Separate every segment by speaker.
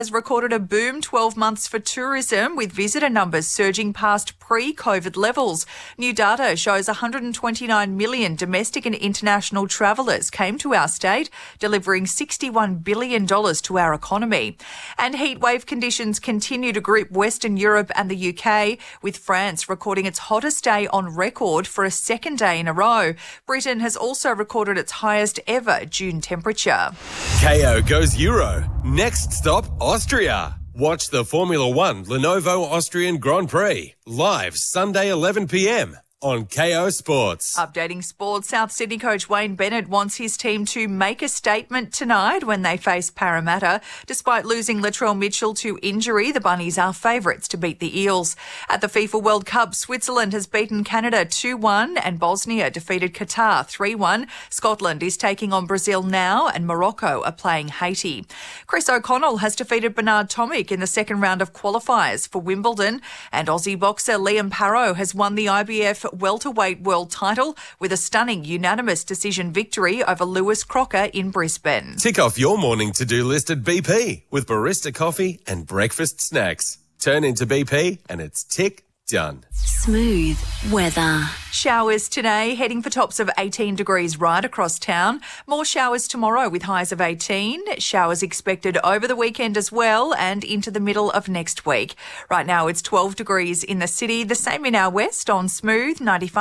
Speaker 1: has recorded a boom 12 months for tourism, with visitor numbers surging past pre-COVID levels. New data shows 129 million domestic and international travellers came to our state, delivering $61 billion to our economy. And heatwave conditions continue to grip Western Europe and the UK, with France recording its hottest day on record for a second day in a row. Britain has also recorded its highest ever June temperature.
Speaker 2: KO goes Euro. Next stop, Austria. Watch the Formula One Lenovo Austrian Grand Prix live Sunday 11 p.m. on KO Sports.
Speaker 1: Updating sports, South Sydney coach Wayne Bennett wants his team to make a statement tonight when they face Parramatta. Despite losing Latrell Mitchell to injury, the Bunnies are favourites to beat the Eels. At the FIFA World Cup, Switzerland has beaten Canada 2-1 and Bosnia defeated Qatar 3-1. Scotland is taking on Brazil now and Morocco are playing Haiti. Chris O'Connell has defeated Bernard Tomic in the second round of qualifiers for Wimbledon, and Aussie boxer Liam Parrow has won the IBF welterweight world title with a stunning unanimous decision victory over Lewis Crocker in Brisbane.
Speaker 2: Tick off your morning to-do list at BP with barista coffee and breakfast snacks. Turn into BP and it's tick done.
Speaker 3: Smooth weather.
Speaker 1: Showers today, heading for tops of 18 degrees right across town. More showers tomorrow with highs of 18. Showers expected over the weekend as well and into the middle of next week. Right now it's 12 degrees in the city, the same in our west on Smooth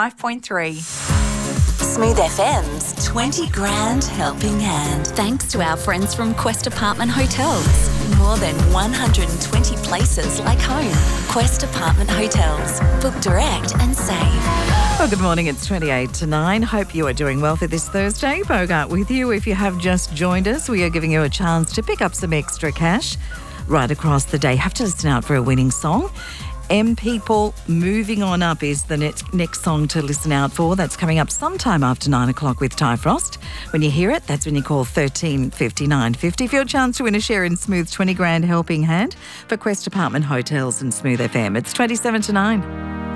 Speaker 1: 95.3.
Speaker 3: Smooth FM's 20 grand helping hand. Thanks to our friends from Quest Apartment Hotels. More than 120 places like home. Quest Apartment Hotels. Book direct and save.
Speaker 4: Well, good morning. It's 28 to 9. Hope you are doing well for this Thursday. Bogart with you. If you have just joined us, we are giving you a chance to pick up some extra cash right across the day. Have to listen out for a winning song. People, Moving On Up is the next song to listen out for. That's coming up sometime after 9 o'clock with Ty Frost. When you hear it, that's when you call 13 59 50 for your chance to win a share in Smooth's 20 grand helping hand for Quest Apartment Hotels and Smooth FM. It's 27 to 9.